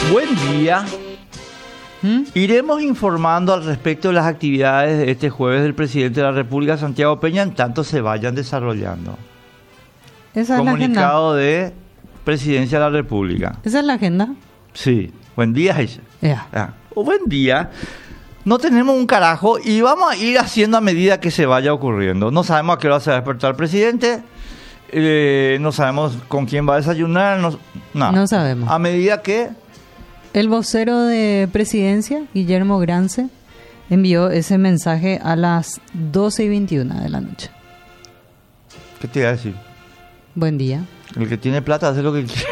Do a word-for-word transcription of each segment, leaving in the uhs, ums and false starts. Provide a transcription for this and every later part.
Buen día. ¿Mm? Iremos informando al respecto de las actividades de este jueves del presidente de la República, Santiago Peña, en tanto se vayan desarrollando. Esa es Comunicado de Presidencia de la República. ¿Esa es la agenda? Sí. Buen día, Aisha. Yeah. Ah, oh, buen día. No tenemos un carajo y vamos a ir haciendo a medida que se vaya ocurriendo. No sabemos a qué hora se va a despertar el presidente. Eh, no sabemos con quién va a desayunar. No, no. no sabemos. A medida que... El vocero de Presidencia, Guillermo Grance, envió ese mensaje a las doce y veintiuno de la noche. ¿Qué te iba a decir? Buen día. El que tiene plata hace lo que quiere.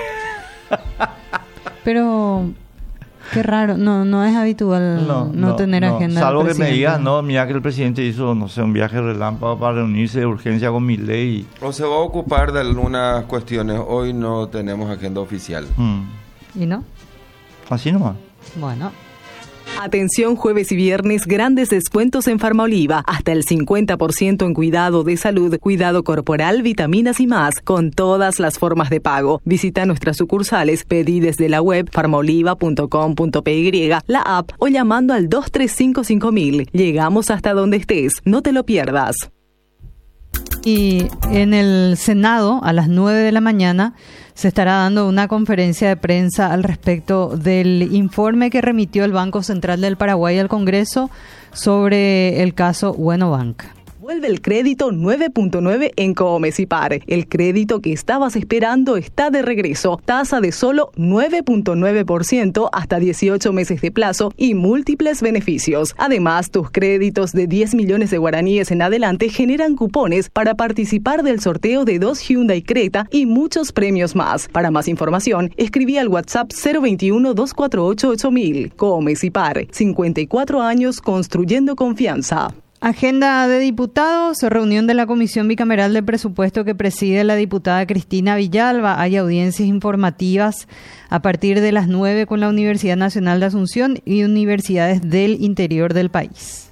Pero... Qué raro, no no es habitual no, no, no tener no. agenda. Salvo que me digas, no, mira que el presidente hizo, no sé, un viaje relámpago para reunirse de urgencia con Milei. O se va a ocupar de algunas cuestiones. Hoy no tenemos agenda oficial. Hmm. ¿Y no? Así nomás. Bueno. Atención, jueves y viernes, grandes descuentos en Farmaoliva. Hasta el cincuenta por ciento en cuidado de salud, cuidado corporal, vitaminas y más, con todas las formas de pago. Visita nuestras sucursales, pedí desde la web farmaoliva punto com punto p y, la app o llamando al dos tres cinco cinco mil. Llegamos hasta donde estés, no te lo pierdas. Y en el Senado, a las nueve de la mañana, se estará dando una conferencia de prensa al respecto del informe que remitió el Banco Central del Paraguay al Congreso sobre el caso Buenobank. Vuelve el crédito nueve punto nueve en Comecipar. El crédito que estabas esperando está de regreso. Tasa de solo nueve punto nueve por ciento hasta dieciocho meses de plazo y múltiples beneficios. Además, tus créditos de diez millones de guaraníes en adelante generan cupones para participar del sorteo de dos Hyundai Creta y muchos premios más. Para más información, escribí al WhatsApp cero veintiuno, dos cuatro ocho, ocho mil. Comecipar, cincuenta y cuatro años construyendo confianza. Agenda de diputados, reunión de la Comisión Bicameral de Presupuesto que preside la diputada Cristina Villalba. Hay audiencias informativas a partir de las nueve con la Universidad Nacional de Asunción y universidades del interior del país.